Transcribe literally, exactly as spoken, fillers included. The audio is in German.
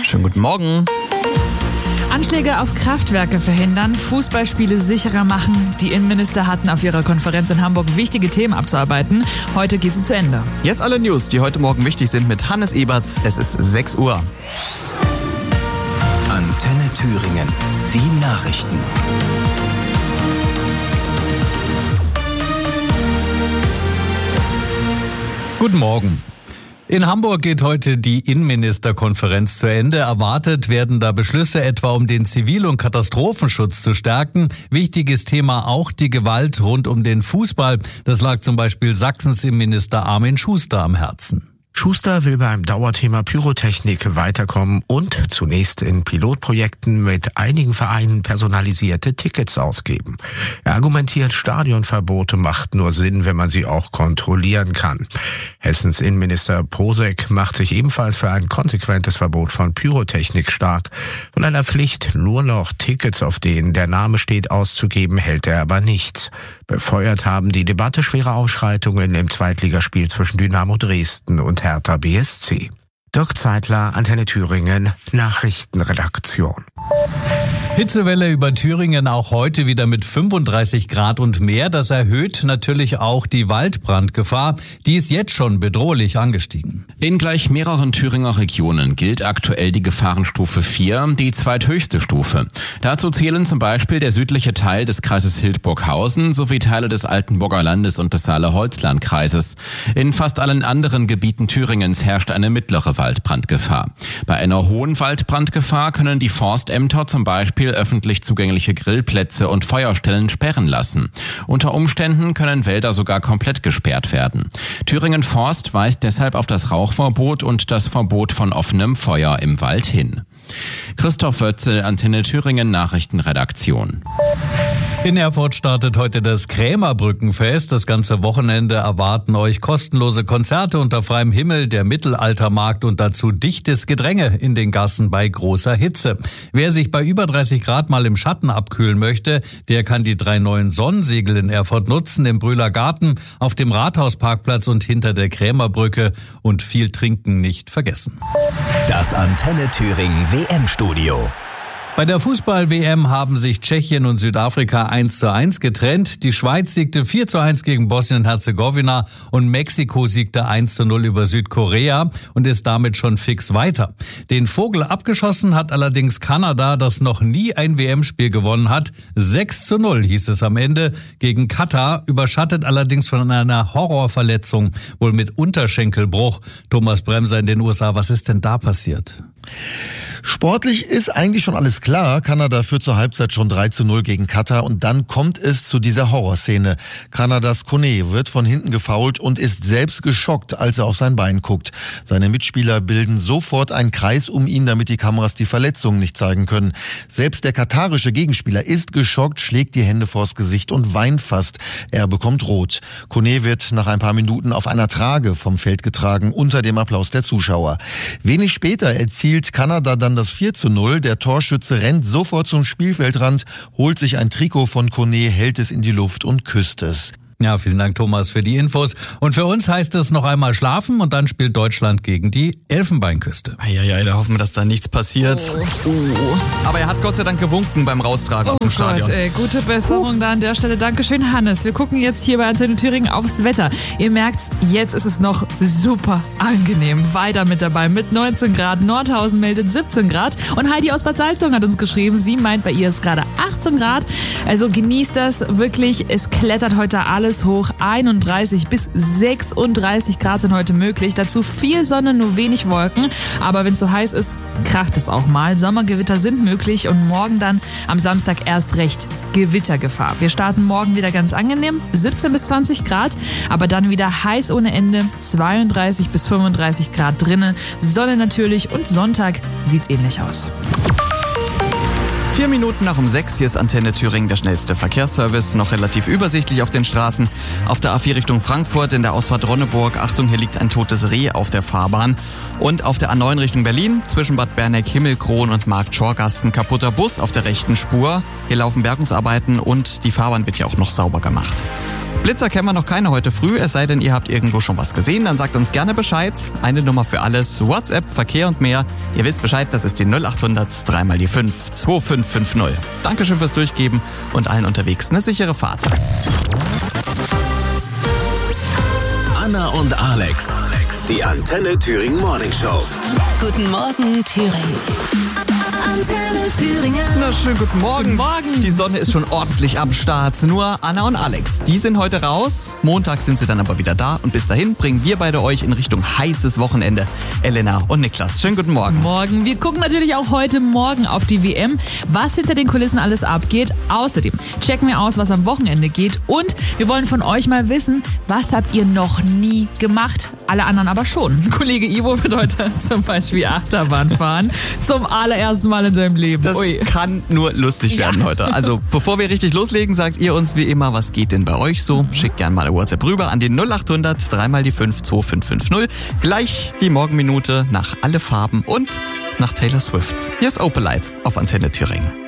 Schönen guten Morgen. Anschläge auf Kraftwerke verhindern, Fußballspiele sicherer machen. Die Innenminister hatten auf ihrer Konferenz in Hamburg wichtige Themen abzuarbeiten. Heute geht sie zu Ende. Jetzt alle News, die heute Morgen wichtig sind, mit Hannes Eberts. Es ist sechs Uhr. Antenne Thüringen. Die Nachrichten. Guten Morgen. In Hamburg geht heute die Innenministerkonferenz zu Ende. Erwartet werden da Beschlüsse etwa, um den Zivil- und Katastrophenschutz zu stärken. Wichtiges Thema auch die Gewalt rund um den Fußball. Das lag zum Beispiel Sachsens Innenminister Armin Schuster am Herzen. Schuster will beim Dauerthema Pyrotechnik weiterkommen und zunächst in Pilotprojekten mit einigen Vereinen personalisierte Tickets ausgeben. Er argumentiert, Stadionverbote macht nur Sinn, wenn man sie auch kontrollieren kann. Hessens Innenminister Posek macht sich ebenfalls für ein konsequentes Verbot von Pyrotechnik stark. Von einer Pflicht, nur noch Tickets, auf denen der Name steht, auszugeben, hält er aber nichts. Befeuert haben die Debatte schwere Ausschreitungen im Zweitligaspiel zwischen Dynamo Dresden und Hertha B S C. Dirk Zeitler, Antenne Thüringen, Nachrichtenredaktion. Hitzewelle über Thüringen auch heute wieder mit fünfunddreißig Grad und mehr. Das erhöht natürlich auch die Waldbrandgefahr. Die ist jetzt schon bedrohlich angestiegen. In gleich mehreren Thüringer Regionen gilt aktuell die Gefahrenstufe vier, die zweithöchste Stufe. Dazu zählen zum Beispiel der südliche Teil des Kreises Hildburghausen sowie Teile des Altenburger Landes und des Saale-Holzland-Kreises. In fast allen anderen Gebieten Thüringens herrscht eine mittlere Waldbrandgefahr. Bei einer hohen Waldbrandgefahr können die Forstämter zum Beispiel öffentlich zugängliche Grillplätze und Feuerstellen sperren lassen. Unter Umständen können Wälder sogar komplett gesperrt werden. Thüringen Forst weist deshalb auf das Rauchverbot und das Verbot von offenem Feuer im Wald hin. Christoph Wötzel, Antenne Thüringen Nachrichtenredaktion. In Erfurt startet heute das Krämerbrückenfest. Das ganze Wochenende erwarten euch kostenlose Konzerte unter freiem Himmel, der Mittelaltermarkt und dazu dichtes Gedränge in den Gassen bei großer Hitze. Wer sich bei über dreißig Grad mal im Schatten abkühlen möchte, der kann die drei neuen Sonnensegel in Erfurt nutzen, im Brühler Garten, auf dem Rathausparkplatz und hinter der Krämerbrücke, und viel trinken nicht vergessen. Das Antenne Thüringen W M-Studio. Bei der Fußball-W M haben sich Tschechien und Südafrika eins zu eins getrennt. Die Schweiz siegte vier zu eins gegen Bosnien-Herzegowina und Mexiko siegte eins zu null über Südkorea und ist damit schon fix weiter. Den Vogel abgeschossen hat allerdings Kanada, das noch nie ein W M-Spiel gewonnen hat. sechs zu null hieß es am Ende gegen Katar, überschattet allerdings von einer Horrorverletzung, wohl mit Unterschenkelbruch. Thomas Bremser in den U S A, was ist denn da passiert? Sportlich ist eigentlich schon alles klar. Kanada führt zur Halbzeit schon drei zu null gegen Katar und dann kommt es zu dieser Horrorszene. Kanadas Kone wird von hinten gefoult und ist selbst geschockt, als er auf sein Bein guckt. Seine Mitspieler bilden sofort einen Kreis um ihn, damit die Kameras die Verletzungen nicht zeigen können. Selbst der katarische Gegenspieler ist geschockt, schlägt die Hände vors Gesicht und weint fast. Er bekommt rot. Kone wird nach ein paar Minuten auf einer Trage vom Feld getragen, unter dem Applaus der Zuschauer. Wenig später erzielt Kanada dann das vier zu null. Der Torschütze rennt sofort zum Spielfeldrand, holt sich ein Trikot von Kone, hält es in die Luft und küsst es. Ja, vielen Dank, Thomas, für die Infos. Und für uns heißt es noch einmal schlafen und dann spielt Deutschland gegen die Elfenbeinküste. Ja, da hoffen wir, dass da nichts passiert. Oh. Oh. Aber er hat Gott sei Dank gewunken beim Raustragen oh aus dem Stadion. Gott, ey, gute Besserung uh. da an der Stelle. Dankeschön, Hannes. Wir gucken jetzt hier bei Antenne Thüringen aufs Wetter. Ihr merkt, jetzt ist es noch super angenehm. Weiter mit dabei mit neunzehn Grad. Nordhausen meldet siebzehn Grad. Und Heidi aus Bad Salzung hat uns geschrieben, sie meint, bei ihr ist gerade achtzehn Grad. Also genießt das wirklich. Es klettert heute alles hoch. einunddreißig bis sechsunddreißig Grad sind heute möglich. Dazu viel Sonne, nur wenig Wolken. Aber wenn es so heiß ist, kracht es auch mal. Sommergewitter sind möglich und morgen dann am Samstag erst recht Gewittergefahr. Wir starten morgen wieder ganz angenehm, siebzehn bis zwanzig Grad, aber dann wieder heiß ohne Ende, zweiunddreißig bis fünfunddreißig Grad drinnen. Sonne natürlich und Sonntag sieht's ähnlich aus. Vier Minuten nach um sechs, hier ist Antenne Thüringen, der schnellste Verkehrsservice. Noch relativ übersichtlich auf den Straßen. Auf der A vier Richtung Frankfurt in der Ausfahrt Ronneburg. Achtung, hier liegt ein totes Reh auf der Fahrbahn. Und auf der A neun Richtung Berlin, zwischen Bad Berneck, Himmelkron und Markt-Schorgast, kaputter Bus auf der rechten Spur. Hier laufen Bergungsarbeiten und die Fahrbahn wird ja auch noch sauber gemacht. Blitzer kennen wir noch keine heute früh, es sei denn, ihr habt irgendwo schon was gesehen, dann sagt uns gerne Bescheid. Eine Nummer für alles, WhatsApp, Verkehr und mehr. Ihr wisst Bescheid, das ist die null acht hundert drei mal die fünf zwei fünf fünf null. Dankeschön fürs Durchgeben und allen unterwegs eine sichere Fahrt. Anna und Alex, die Antenne Thüringen Morning Show. Guten Morgen, Thüringen. Antenne Thüringen. Na, schönen guten Morgen. Guten Morgen. Die Sonne ist schon ordentlich am Start. Nur Anna und Alex, die sind heute raus. Montag sind sie dann aber wieder da. Und bis dahin bringen wir beide euch in Richtung heißes Wochenende. Elena und Niklas, schönen guten Morgen. Morgen. Wir gucken natürlich auch heute Morgen auf die W M, was hinter den Kulissen alles abgeht. Außerdem checken wir aus, was am Wochenende geht. Und wir wollen von euch mal wissen, was habt ihr noch nie gemacht? Alle anderen aber schon. Kollege Ivo wird heute zum Beispiel Achterbahn fahren. Zum allerersten Mal in seinem Leben. Das Ui. kann nur lustig werden Ja. heute. Also bevor wir richtig loslegen, sagt ihr uns wie immer, was geht denn bei euch so? Schickt gerne mal eine WhatsApp rüber an die null acht hundert drei mal die fünf zwei fünf fünf null. Gleich die Morgenminute nach Alle Farben und nach Taylor Swift. Hier ist Opelite auf Antenne Thüringen.